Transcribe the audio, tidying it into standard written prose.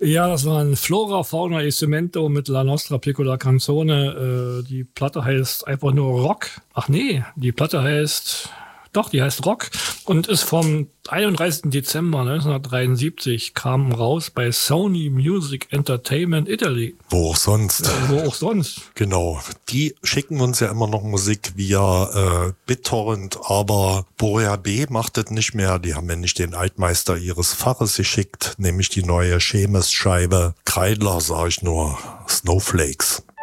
Ja, das waren Flora, Fauna e Cemento mit La Nostra Piccola Canzone. Die Platte heißt einfach nur Rock. Ach nee, die Platte heißt... Doch, die heißt Rock und ist vom 31. Dezember 1973, kam raus bei Sony Music Entertainment Italy. Wo auch sonst. Wo auch sonst. Genau. Die schicken uns ja immer noch Musik via BitTorrent, aber Borea B macht das nicht mehr. Die haben ja nicht den Altmeister ihres Faches geschickt, nämlich die neue Schemes-Scheibe. Kreidler, sag ich nur. Snowflakes.